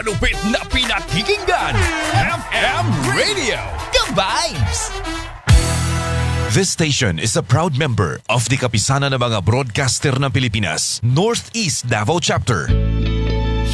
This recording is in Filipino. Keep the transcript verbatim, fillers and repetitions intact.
Lupit na pinakikinggan, F M Radio, ka-vibes! This station is a proud member of the Kapisanan ng mga Broadcaster ng Pilipinas, Northeast Davao Chapter.